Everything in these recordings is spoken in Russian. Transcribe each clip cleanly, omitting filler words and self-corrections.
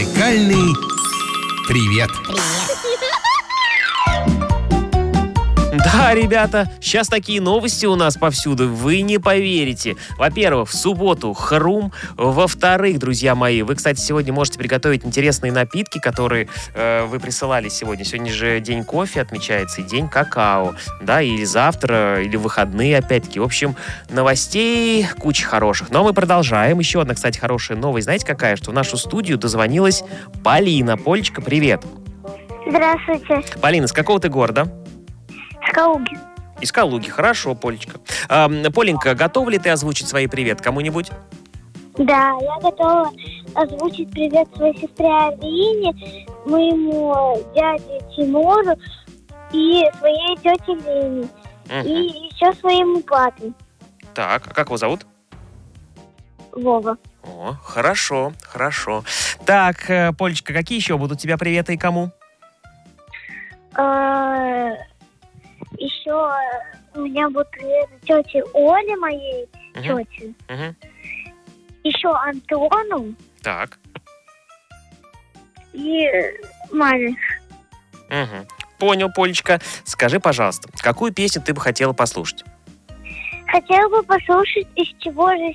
Музыкальный привет. Да, ребята, сейчас такие новости у нас повсюду, вы не поверите. Во-первых, в субботу хрум. Во-вторых, друзья мои, вы, кстати, сегодня можете приготовить интересные напитки, которые вы присылали сегодня. Сегодня же день кофе отмечается и день какао. Да, или завтра, или в выходные опять-таки. В общем, новостей куча хороших. Но мы продолжаем. Еще одна, кстати, хорошая новость. Знаете какая? Что в нашу студию дозвонилась Полина. Полечка, привет. Здравствуйте. Полина, с какого ты города? С Калуги. Из Калуги. Хорошо, Полечка. Поленька, готова ли ты озвучить свои привет кому-нибудь? Да, я готова озвучить привет своей сестре Алине, моему дяде Тимуру и своей тете Лене. И еще своему папе. Так, а как его зовут? Вова. О, хорошо, хорошо. Так, Полечка, какие еще будут у тебя приветы и кому? Еще у меня будет привет тете Оле, моей тете. Еще Антону Так. и маме. Понял, Полечка. Скажи, пожалуйста, какую песню ты бы хотела послушать? Хотела бы послушать, из чего же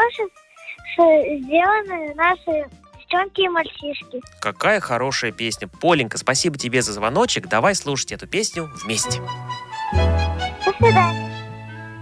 сделаны наши девчонки и мальчишки. Какая хорошая песня. Поленька, спасибо тебе за звоночек. Давай слушать эту песню вместе. До свидания.